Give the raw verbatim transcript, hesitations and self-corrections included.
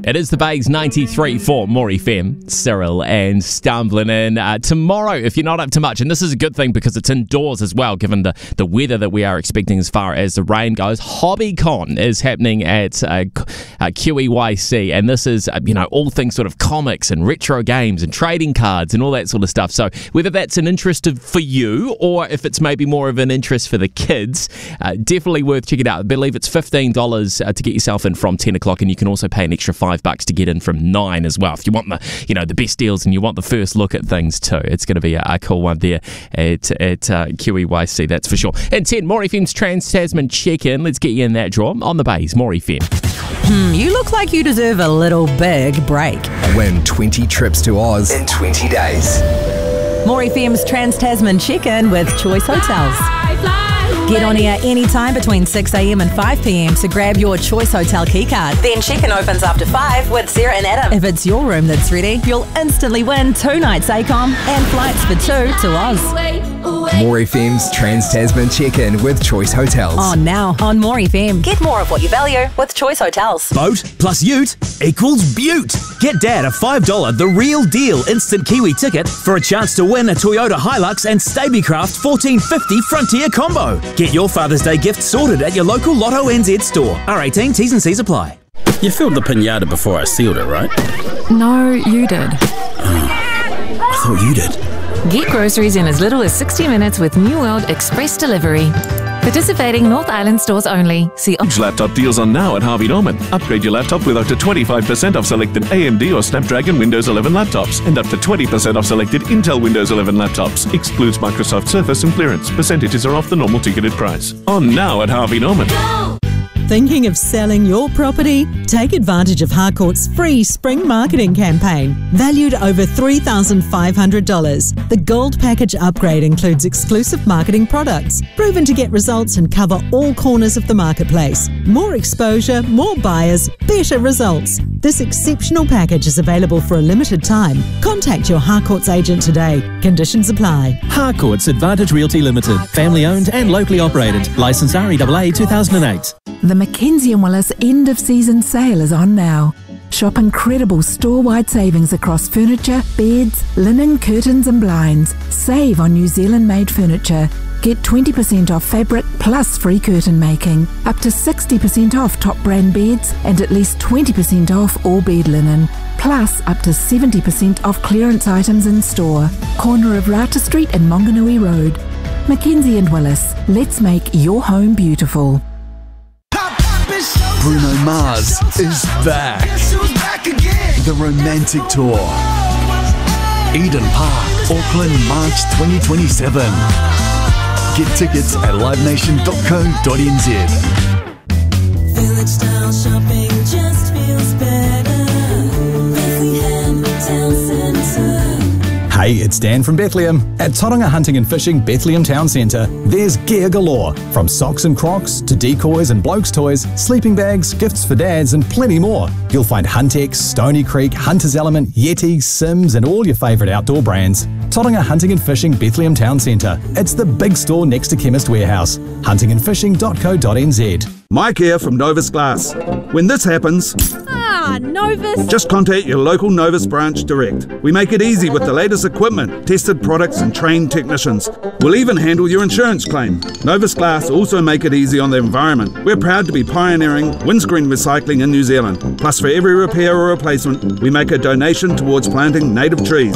It is the Bays ninety-three for More F M. Cyril and stumbling in. Uh, tomorrow, if you're not up to much, and this is a good thing because it's indoors as well, given the, the weather that we are expecting as far as the rain goes. HobbyCon is happening at uh, uh, Q E Y C, and this is, uh, you know, all things sort of comics and retro games and trading cards and all that sort of stuff. So whether that's an interest for you or if it's maybe more of an interest for the kids, uh, definitely worth checking out. I believe it's fifteen dollars uh, to get yourself in from ten o'clock, and you can also pay an extra five bucks to get in from nine as well. If you want the, you know, the best deals and you want the first look at things too, it's going to be a, a cool one there at, at uh, Q E Y C, that's for sure. And ten, More F M's Trans-Tasman check-in. Let's get you in that draw on the Bays, More F M. Hmm, you look like you deserve a little big break. Win twenty trips to Oz in twenty days. More F M's Trans-Tasman check-in with Choice Hotels. Get on air anytime between six a.m. and five p.m. to grab your Choice Hotel keycard. Then check-in opens after five with Sarah and Adam. If it's your room that's ready, you'll instantly win two nights A COM and flights for two to Oz. More F M's Trans-Tasman check-in with Choice Hotels. On now on More F M. Get more of what you value with Choice Hotels. Boat plus ute equals beaut. Get Dad a five dollars The Real Deal instant Kiwi ticket for a chance to win a Toyota Hilux and Stabicraft fourteen fifty Frontier combo. Get your Father's Day gift sorted at your local Lotto N Z store. R eighteen, T's and C's apply. You filled the pinata before I sealed it, right? No, you did. Oh, I thought you did. Get groceries in as little as sixty minutes with New World Express Delivery. Participating North Island stores only. See Huge laptop deals on now at Harvey Norman. Upgrade your laptop with up to twenty-five percent off selected A M D or Snapdragon Windows eleven laptops and up to twenty percent off selected Intel Windows eleven laptops. Excludes Microsoft Surface and clearance. Percentages are off the normal ticketed price. On now at Harvey Norman. Thinking of selling your property? Take advantage of Harcourt's free spring marketing campaign, valued over three thousand five hundred dollars. The Gold Package upgrade includes exclusive marketing products, proven to get results and cover all corners of the marketplace. More exposure, more buyers, better results. This exceptional package is available for a limited time. Contact your Harcourt's agent today. Conditions apply. Harcourt's Advantage Realty Limited. Family owned and locally operated. Licence R E A A two thousand eight. The Mackenzie and Willis end of season sale is on now. Shop incredible store-wide savings across furniture, beds, linen, curtains and blinds. Save on New Zealand-made furniture. Get twenty percent off fabric plus free curtain making. Up to sixty percent off top brand beds and at least twenty percent off all bed linen. Plus up to seventy percent off clearance items in store. Corner of Rata Street and Monganui Road. Mackenzie and Willis. Let's make your home beautiful. Bruno Mars is back. The Romantic Tour. Eden Park, Auckland, March twenty twenty-seven. Get tickets at live nation dot co dot n z. Village style shopping just feels better. Bethlehem Town Centre. Hey, it's Dan from Bethlehem. At Tauranga Hunting and Fishing Bethlehem Town Centre, there's gear galore. From socks and crocs to decoys and blokes' toys, sleeping bags, gifts for dads and plenty more. You'll find Huntex, Stony Creek, Hunter's Element, Yeti, Sims and all your favourite outdoor brands. Tauranga Hunting and Fishing Bethlehem Town Centre. It's the big store next to Chemist Warehouse. hunting and fishing dot co dot n z. Mike here from Novus Glass. When this happens... Ah, Novus! Just contact your local Novus branch direct. We make it easy with the latest equipment, tested products and trained technicians. We'll even handle your insurance claim. Novus Glass also make it easy on the environment. We're proud to be pioneering windscreen recycling in New Zealand. Plus for every repair or replacement, we make a donation towards planting native trees.